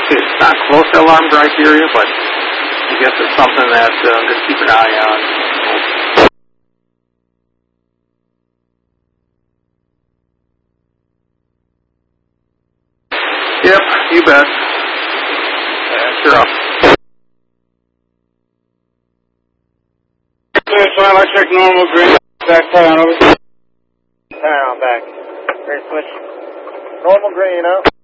It's not close to alarm criteria, but I guess it's something that just keep an eye on. Yep, you bet. Sure up. Electric, normal, green, back tire on over. Tire on back. Green switch. Normal green, up.